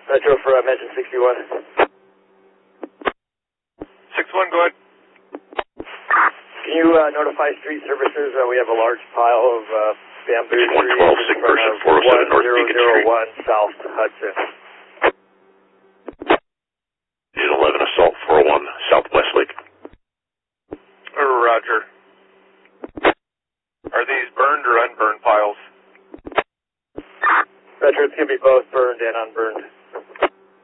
Metro for Mention 61. 61, go ahead. Can you notify street services? We have a large pile of bamboo trees 112, sick person, 407 North Beacon Street. 1001 South Hudson. Is 11 Assault 401 Southwest Lake. Roger. Are these burned or unburned piles? Metro, it's going to be both burned and unburned.